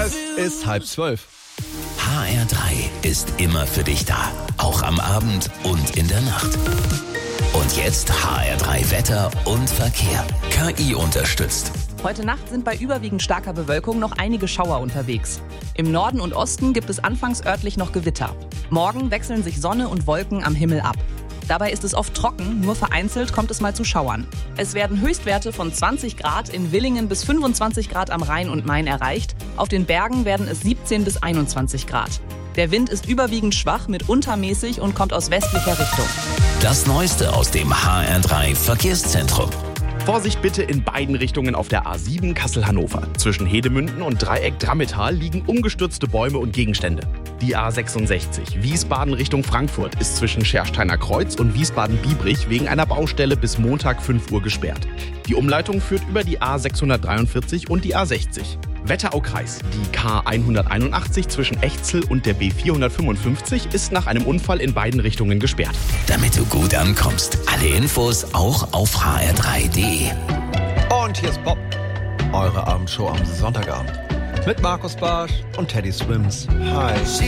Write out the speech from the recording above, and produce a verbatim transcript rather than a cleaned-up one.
Es ist halb zwölf. H R drei ist immer für dich da. Auch am Abend und in der Nacht. Und jetzt H R drei Wetter und Verkehr. K I unterstützt. Heute Nacht sind bei überwiegend starker Bewölkung noch einige Schauer unterwegs. Im Norden und Osten gibt es anfangs örtlich noch Gewitter. Morgen wechseln sich Sonne und Wolken am Himmel ab. Dabei ist es oft trocken, nur vereinzelt kommt es mal zu Schauern. Es werden Höchstwerte von zwanzig Grad in Villingen bis fünfundzwanzig Grad am Rhein und Main erreicht. Auf den Bergen werden es siebzehn bis einundzwanzig Grad. Der Wind ist überwiegend schwach mit untermäßig und kommt aus westlicher Richtung. Das Neueste aus dem H R drei Verkehrszentrum. Vorsicht bitte in beiden Richtungen auf der A sieben Kassel-Hannover. Zwischen Hedemünden und Dreieck Drammetal liegen umgestürzte Bäume und Gegenstände. Die A sechsundsechzig Wiesbaden Richtung Frankfurt ist zwischen Schersteiner Kreuz und Wiesbaden-Biebrich wegen einer Baustelle bis Montag fünf Uhr gesperrt. Die Umleitung führt über die A sechshundertdreiundvierzig und die A sechzig. Wetteraukreis. Die K hunderteinundachtzig zwischen Echzel und der B vierhundertfünfundfünfzig ist nach einem Unfall in beiden Richtungen gesperrt. Damit du gut ankommst. Alle Infos auch auf h r drei punkt d e. Und hier ist Bob, eure Abendshow am Sonntagabend. Mit Markus Barsch und Teddy Swims. Hi.